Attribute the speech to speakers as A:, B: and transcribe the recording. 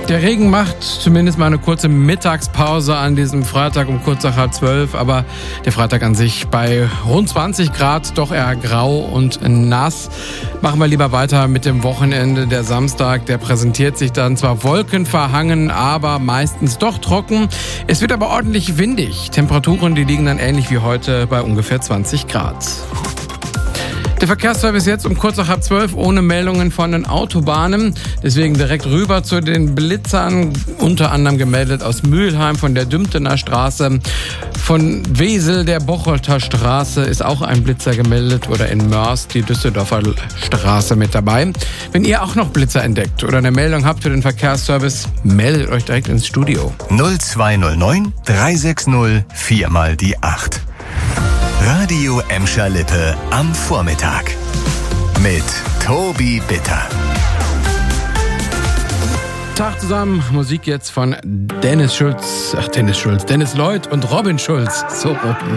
A: Der Regen macht zumindest mal eine kurze Mittagspause an diesem Freitag um kurz nach 11:30, aber der Freitag an sich bei rund 20 Grad doch eher grau und nass. Machen wir lieber weiter mit dem Wochenende. Der Samstag, der präsentiert sich dann zwar wolkenverhangen, aber meistens doch trocken. Es wird aber ordentlich windig. Temperaturen, die liegen dann ähnlich wie heute bei ungefähr 20 Grad. Der Verkehrsservice jetzt um kurz nach 11:30 ohne Meldungen von den Autobahnen. Deswegen direkt rüber zu den Blitzern. Unter anderem gemeldet aus Mülheim von der Dümtener Straße. Von Wesel der Bocholter Straße ist auch ein Blitzer gemeldet. Oder in Mörs die Düsseldorfer Straße mit dabei. Wenn ihr auch noch Blitzer entdeckt oder eine Meldung habt für den Verkehrsservice, meldet euch direkt ins Studio.
B: 0209 360 4 mal die 8. Radio Emscher Lippe am Vormittag mit Tobi Bitter.
A: Tag zusammen, Musik jetzt von Dennis Lloyd und Robin Schulz. So rum.